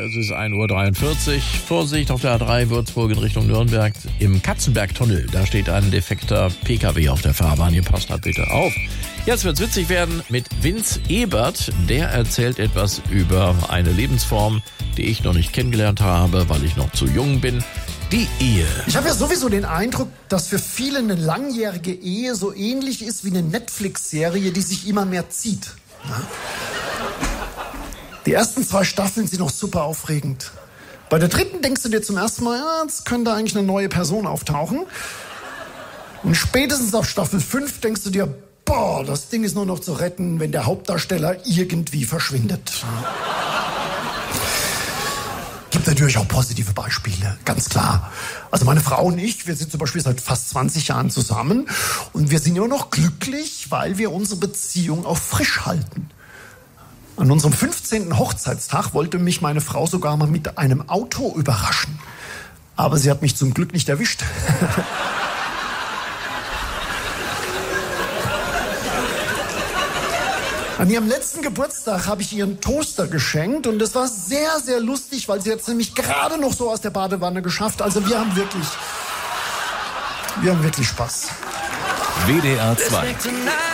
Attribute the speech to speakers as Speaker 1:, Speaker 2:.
Speaker 1: Es ist 1:43 Uhr. Vorsicht auf der A3 Würzburg in Richtung Nürnberg. Im Katzenberg-Tunnel, da steht ein defekter PKW auf der Fahrbahn. Ihr passt halt bitte auf. Jetzt wird's witzig werden mit Vince Ebert. Der erzählt etwas über eine Lebensform, die ich noch nicht kennengelernt habe, weil ich noch zu jung bin. Die Ehe.
Speaker 2: Ich habe ja sowieso den Eindruck, dass für viele eine langjährige Ehe so ähnlich ist wie eine Netflix-Serie, die sich immer mehr zieht. Ja? Die ersten 2 Staffeln sind noch super aufregend. Bei der 3. denkst du dir zum ersten Mal, ja, jetzt könnte eigentlich eine neue Person auftauchen. Und spätestens auf Staffel 5 denkst du dir, boah, das Ding ist nur noch zu retten, wenn der Hauptdarsteller irgendwie verschwindet. Gibt natürlich auch positive Beispiele, ganz klar. Also meine Frau und ich, wir sind zum Beispiel seit fast 20 Jahren zusammen und wir sind immer noch glücklich, weil wir unsere Beziehung auch frisch halten. An unserem 15. Hochzeitstag wollte mich meine Frau sogar mal mit einem Auto überraschen. Aber sie hat mich zum Glück nicht erwischt. An ihrem letzten Geburtstag habe ich ihr einen Toaster geschenkt und das war sehr, sehr lustig, weil sie hat es nämlich gerade noch so aus der Badewanne geschafft. Also wir haben wirklich Spaß.
Speaker 3: WDR 2